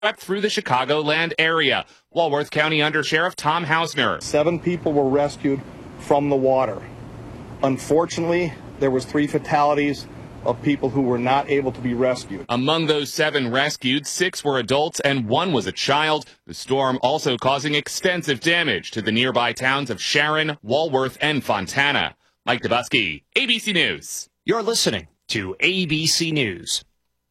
swept through the Chicagoland area. Walworth County Undersheriff Tom Hausner. 7 people were rescued from the water. Unfortunately, there was 3 fatalities of people who were not able to be rescued. Among those 7 rescued, 6 were adults and 1 was a child. The storm also causing extensive damage to the nearby towns of Sharon, Walworth, and Fontana. Mike Dubusky, ABC News. You're listening to ABC News.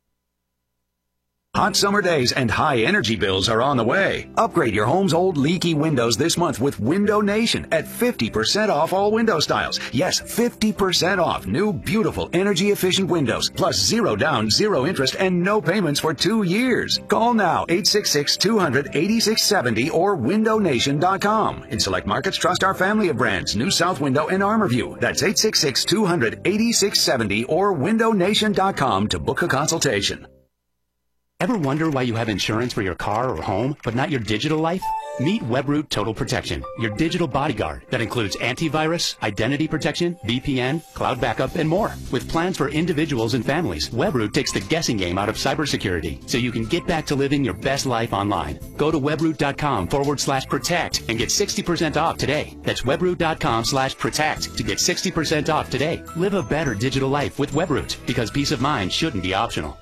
Hot summer days and high energy bills are on the way. Upgrade your home's old leaky windows this month with Window Nation at 50% off all window styles. Yes, 50% off new, beautiful, energy-efficient windows, plus 0 down, 0 interest, and no payments for 2 years. Call now, 866-200-8670 or windownation.com. In select markets, trust our family of brands, New South Window and ArmorView. That's 866-200-8670 or windownation.com to book a consultation. Ever wonder why you have insurance for your car or home, but not your digital life? Meet Webroot Total Protection, your digital bodyguard that includes antivirus, identity protection, VPN, cloud backup, and more. With plans for individuals and families, Webroot takes the guessing game out of cybersecurity so you can get back to living your best life online. Go to webroot.com/protect and get 60% off today. That's webroot.com/protect to get 60% off today. Live a better digital life with Webroot, because peace of mind shouldn't be optional.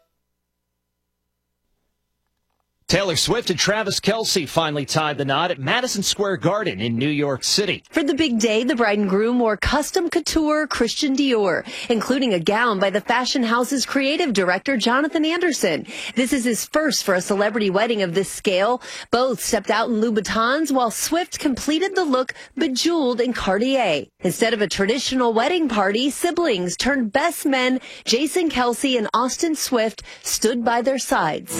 Taylor Swift and Travis Kelce finally tied the knot at Madison Square Garden in New York City. For the big day, the bride and groom wore custom couture Christian Dior, including a gown by the fashion house's creative director, Jonathan Anderson. This is his first for a celebrity wedding of this scale. Both stepped out in Louboutins, while Swift completed the look bejeweled in Cartier. Instead of a traditional wedding party, siblings turned best men Jason Kelce and Austin Swift stood by their sides.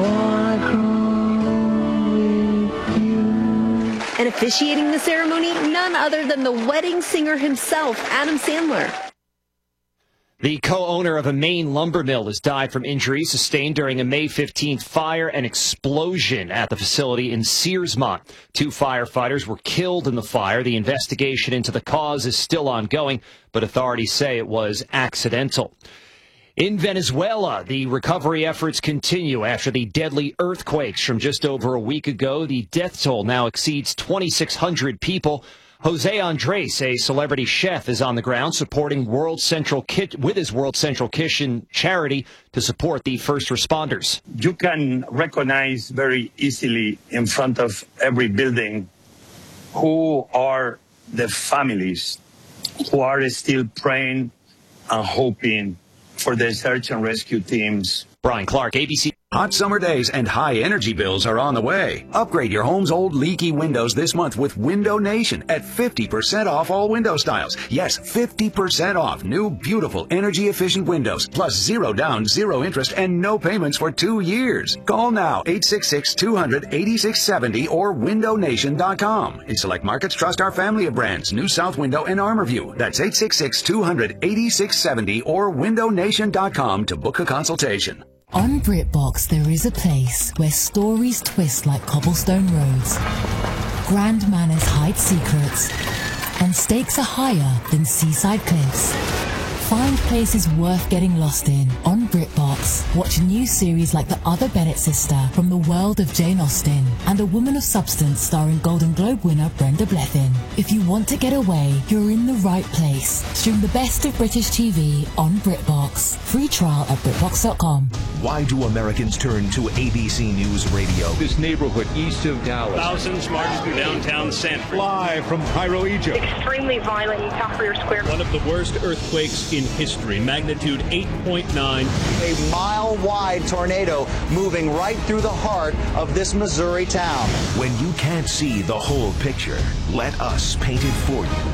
And officiating the ceremony, none other than the wedding singer himself, Adam Sandler. The co-owner of a Maine lumber mill has died from injuries sustained during a May 15th fire and explosion at the facility in Searsmont. 2 firefighters were killed in the fire. The investigation into the cause is still ongoing, but authorities say it was accidental. In Venezuela, the recovery efforts continue after the deadly earthquakes from just over a week ago. The death toll now exceeds 2,600 people. Jose Andres, a celebrity chef, is on the ground supporting with his World Central Kitchen charity to support the first responders. You can recognize very easily in front of every building who are the families who are still praying and hoping for the search and rescue teams. Brian Clark, ABC. Hot summer days and high energy bills are on the way. Upgrade your home's old leaky windows this month with Window Nation at 50% off all window styles. Yes, 50% off new, beautiful, energy-efficient windows, plus 0 down, 0 interest, and no payments for 2 years. Call now, 866-200-8670 or windownation.com. In select markets, trust our family of brands, New South Window and ArmorView. That's 866-200-8670 or windownation.com to book a consultation. On BritBox, there is a place where stories twist like cobblestone roads, grand manners hide secrets, and stakes are higher than seaside cliffs. Find places worth getting lost in on BritBox. Watch new series like The Other Bennett Sister from the world of Jane Austen and A Woman of Substance starring Golden Globe winner Brenda Blethyn. If you want to get away, you're in the right place. Stream the best of British TV on BritBox. Free trial at BritBox.com. Why do Americans turn to ABC News Radio? This neighborhood east of Dallas. Thousands marching through downtown Sanford. Live from Cairo, Egypt. Extremely violent in Tahrir Square. One of the worst earthquakes in history, magnitude 8.9. A mile-wide tornado moving right through the heart of this Missouri town. When you can't see the whole picture, let us paint it for you.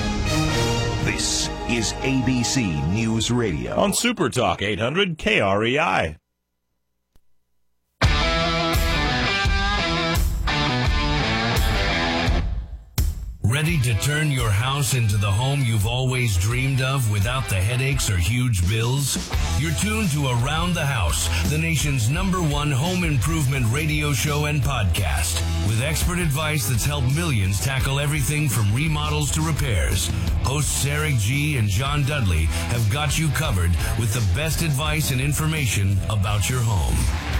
This is ABC News Radio. On Super Talk 800 KREI. Ready to turn your house into the home you've always dreamed of without the headaches or huge bills? You're tuned to Around the House, the nation's #1 home improvement radio show and podcast, with expert advice that's helped millions tackle everything from remodels to repairs. Hosts Eric G. and John Dudley have got you covered with the best advice and information about your home.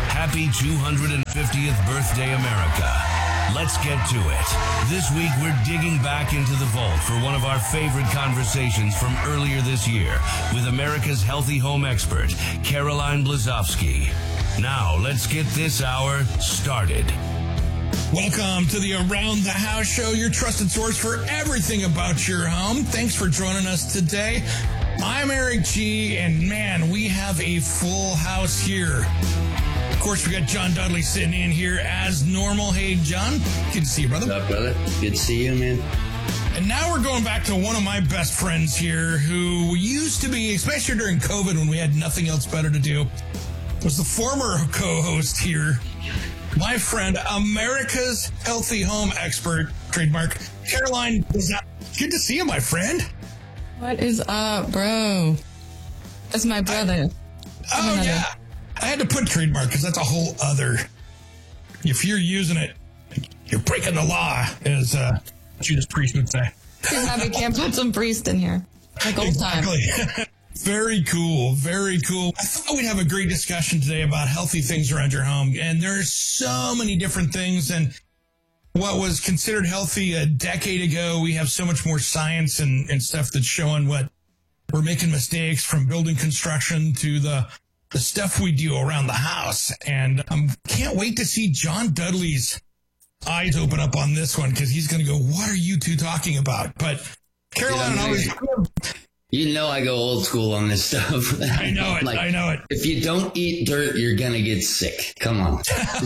Happy 250th birthday, America. Let's get to it. This week, we're digging back into the vault for one of our favorite conversations from earlier this year with America's healthy home expert, Caroline Blazowski. Now, let's get this hour started. Welcome to the Around the House Show, your trusted source for everything about your home. Thanks for joining us today. I'm Eric G., and man, we have a full house here. Of course, we got John Dudley sitting in here as normal. Hey, John. Good to see you, brother. What's up, brother? Good to see you, man. And now we're going back to one of my best friends here who used to be, especially during COVID when we had nothing else better to do, was the former co-host here, my friend, America's healthy home expert, trademark, Caroline. Good to see you, my friend. What is up, bro? That's my brother. Yeah. I had to put trademark because that's a whole other. If you're using it, you're breaking the law, as Judas Priest would say. We can't put some priest in here. Like old exactly. Time. Very cool. Very cool. I thought we'd have a great discussion today about healthy things around your home. And there's so many different things. And what was considered healthy a decade ago, we have so much more science and stuff that's showing what we're making mistakes, from building construction to the stuff we do around the house. And I can't wait to see John Dudley's eyes open up on this one, because he's going to go, what are you two talking about? But Caroline always... You know I go old school on this stuff. I know it. I know it. If you don't eat dirt, you're going to get sick. Come on.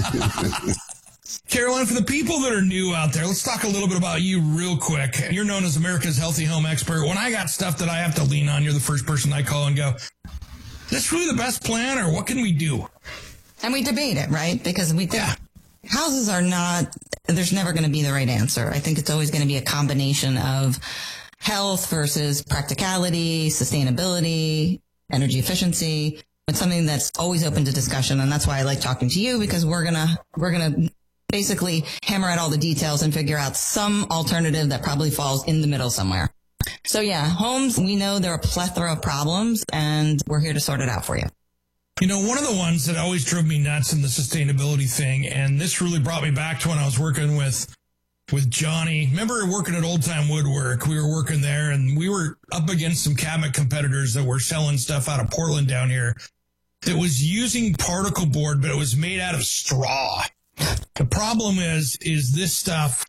Caroline, for the people that are new out there, let's talk a little bit about you real quick. You're known as America's healthy home expert. When I got stuff that I have to lean on, you're the first person I call and go, is this really the best plan, or what can we do? And we debate it, right? Because we think houses are not, there's never going to be the right answer. I think it's always going to be a combination of health versus practicality, sustainability, energy efficiency. It's something that's always open to discussion. And that's why I like talking to you, because we're going to basically hammer out all the details and figure out some alternative that probably falls in the middle somewhere. So yeah, homes, we know there are a plethora of problems, and we're here to sort it out for you. You know, one of the ones that always drove me nuts in the sustainability thing, and this really brought me back to when I was working with Johnny. Remember working at Old Time Woodwork? We were working there, and we were up against some cabinet competitors that were selling stuff out of Portland down here that was using particle board, but it was made out of straw. The problem is this stuff,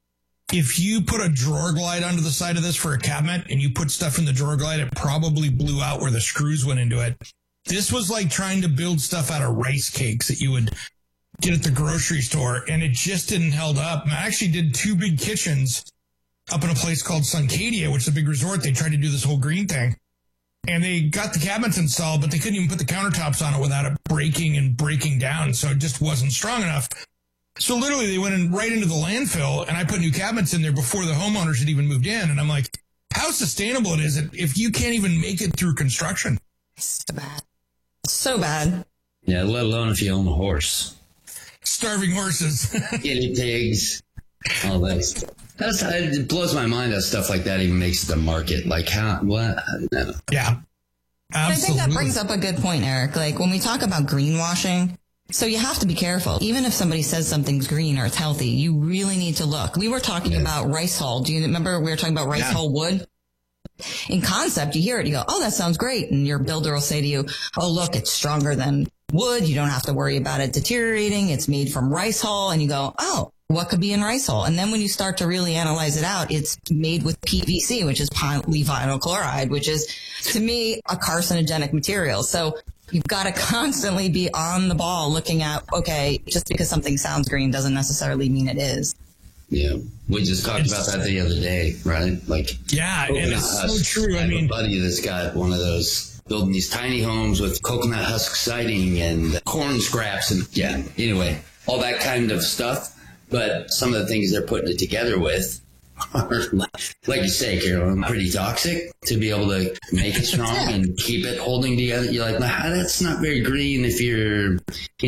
if you put a drawer glide onto the side of this for a cabinet and you put stuff in the drawer glide, it probably blew out where the screws went into it. This was like trying to build stuff out of rice cakes that you would get at the grocery store, and it just didn't held up. I actually did 2 big kitchens up in a place called Suncadia, which is a big resort. They tried to do this whole green thing, and they got the cabinets installed, but they couldn't even put the countertops on it without it breaking down. So it just wasn't strong enough. So literally they went right into the landfill, and I put new cabinets in there before the homeowners had even moved in. And I'm like, how sustainable it is if you can't even make it through construction? So bad. So bad. Yeah, let alone if you own a horse. Starving horses. Guinea pigs. All that stuff. It blows my mind how stuff like that even makes the market. Like, how? What? No. Yeah. Absolutely. I think that brings up a good point, Eric. Like, when we talk about greenwashing, so you have to be careful. Even if somebody says something's green or it's healthy, you really need to look. We were talking about rice hull. Do you remember we were talking about rice hull wood? In concept, you hear it, you go, oh, that sounds great. And your builder will say to you, oh, look, it's stronger than wood. You don't have to worry about it deteriorating. It's made from rice hull. And you go, oh, what could be in rice hull? And then when you start to really analyze it out, it's made with PVC, which is polyvinyl chloride, which is, to me, a carcinogenic material. So you've got to constantly be on the ball looking at, okay, just because something sounds green doesn't necessarily mean it is. Yeah, we just talked about that the other day, right? Like, yeah, and it's so true. I mean, a buddy that's got one of those, building these tiny homes with coconut husk siding and corn scraps, and anyway, all that kind of stuff. But some of the things they're putting it together with are, like you say, Carolyn, pretty toxic to be able to make it strong and keep it holding together. You're like, nah, that's not very green if you're,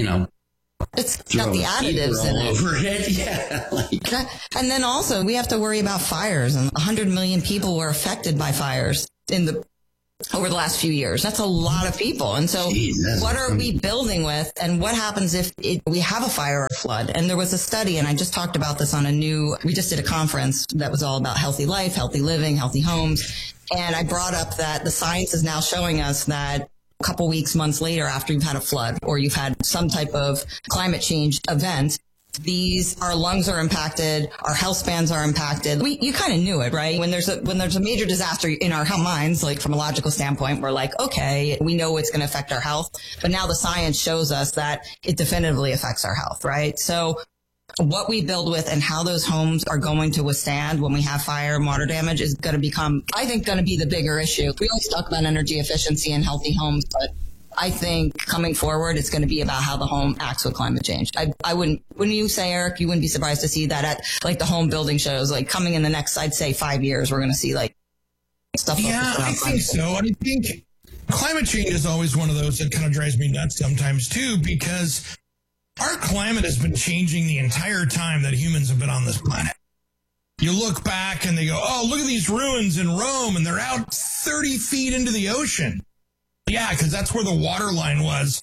it's got the additives in it. Yeah. And then also we have to worry about fires, and 100 million people were affected by fires in the over the last few years. That's a lot of people. And so what are we building with, and what happens if we have a fire or a flood? And there was a study, and I just talked about this we just did a conference that was all about healthy life, healthy living, healthy homes. And I brought up that the science is now showing us that a couple weeks, months later, after you've had a flood or you've had some type of climate change event, our lungs are impacted, our health spans are impacted. You kind of knew it, right? When there's a major disaster in our minds, like from a logical standpoint, we're like, okay, we know it's going to affect our health. But now the science shows us that it definitively affects our health, right? So what we build with and how those homes are going to withstand when we have fire and water damage is going to become, I think, going to be the bigger issue. We always talk about energy efficiency and healthy homes, but I think coming forward, it's going to be about how the home acts with climate change. I wouldn't you say, Eric, you wouldn't be surprised to see that at like the home building shows, like coming in the next, I'd say 5 years, we're going to see like stuff. Yeah, I think so. I think climate change is always one of those that kind of drives me nuts sometimes too, because our climate has been changing the entire time that humans have been on this planet. You look back and they go, oh, look at these ruins in Rome, and they're out 30 feet into the ocean. Yeah, because that's where the water line was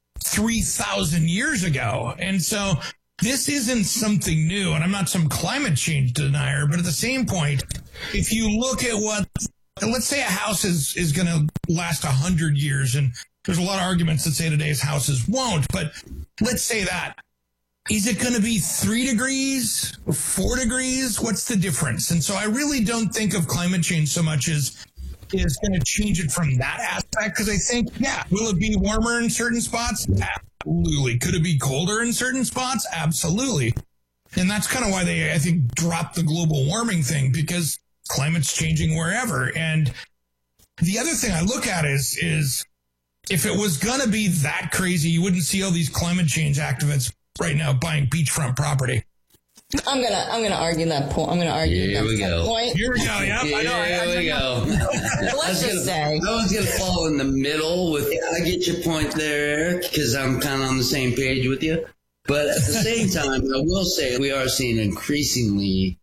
3,000 years ago. And so this isn't something new, and I'm not some climate change denier, but at the same point, if you look at let's say a house is going to last 100 years, and there's a lot of arguments that say today's houses won't, but let's say that. Is it going to be 3 degrees or 4 degrees? What's the difference? And so I really don't think of climate change so much as is going to change it from that aspect, because I think, will it be warmer in certain spots? Absolutely. Could it be colder in certain spots? Absolutely. And that's kind of why they, I think, dropped the global warming thing, because climate's changing wherever. And the other thing I look at is if it was going to be that crazy, you wouldn't see all these climate change activists right now buying beachfront property. I'm gonna argue that point. I'm gonna argue Here we go. point. Here we go. Yep. Here we go. Let's just say I was gonna fall in the middle with. I get your point there, Eric, because I'm kind of on the same page with you. But at the same time, I will say we are seeing increasingly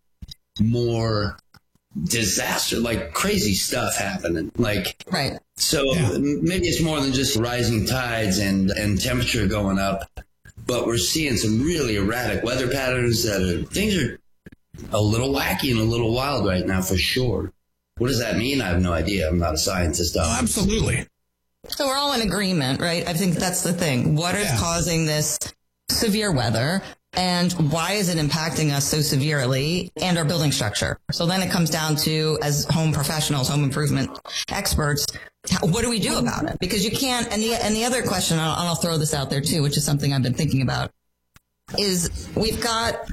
more disaster, like crazy stuff happening. Like right. So maybe it's more than just rising tides and temperature going up. But we're seeing some really erratic weather patterns things are a little wacky and a little wild right now for sure. What does that mean? I have no idea. I'm not a scientist. Oh, absolutely. So we're all in agreement, right? I think that's the thing. What is causing this severe weather, and why is it impacting us so severely and our building structure? So then it comes down to, as home professionals, home improvement experts, what do we do about it? Because you can't, and the other question, and I'll throw this out there too, which is something I've been thinking about, is we've got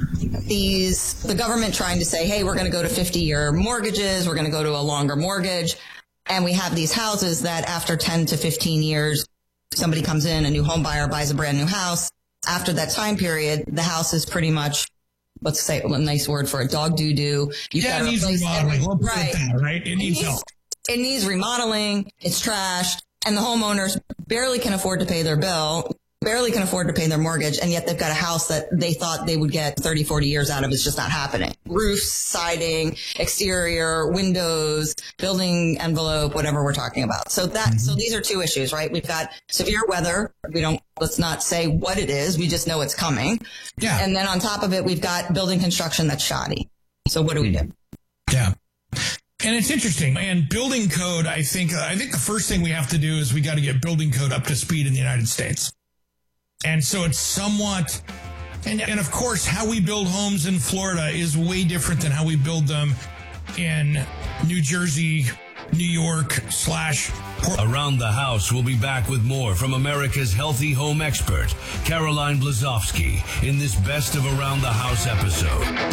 the government trying to say, hey, we're going to go to 50-year mortgages, we're going to go to a longer mortgage, and we have these houses that after 10 to 15 years, somebody comes in, a new home buyer buys a brand new house. After that time period, the house is pretty much, let's say a nice word for it, dog doo-doo. It needs remodeling. Right? It needs help. It needs remodeling, it's trashed, and the homeowners barely can afford to pay their bill, barely can afford to pay their mortgage, and yet they've got a house that they thought they would get 30, 40 years out of. It's just not happening. Roofs, siding, exterior, windows, building envelope, whatever we're talking about. So these are two issues, right? We've got severe weather. Let's not say what it is. We just know it's coming. Yeah. And then on top of it, we've got building construction that's shoddy. So what do we do? Yeah. And it's interesting. And building code, I think the first thing we have to do is we got to get building code up to speed in the United States. And so it's somewhat, and of course, how we build homes in Florida is way different than how we build them in New Jersey, New York / Around the House will be back with more from America's healthy home expert, Caroline Blazowski, in this Best of Around the House episode.